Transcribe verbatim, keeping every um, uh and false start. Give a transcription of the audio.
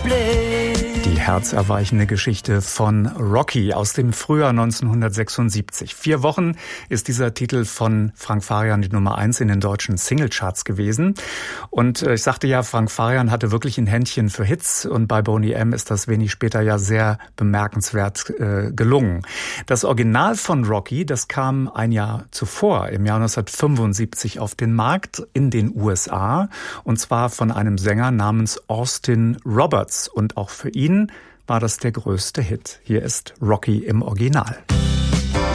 Die herzerweichende Geschichte von Rocky aus dem Frühjahr neunzehnhundertsechsundsiebzig. Vier Wochen ist dieser Titel von Frank Farian die Nummer eins in den deutschen Singlecharts gewesen. Und ich sagte ja, Frank Farian hatte wirklich ein Händchen für Hits und bei Boney M. ist das wenig später ja sehr bemerkenswert äh, gelungen. Das Original von Rocky, das kam ein Jahr zuvor, im Jahr neunzehnhundertfünfundsiebzig auf den Markt in den U S A und zwar von einem Sänger namens Austin Roberts und auch für ihn war das der größte Hit. Hier ist Rocky im Original.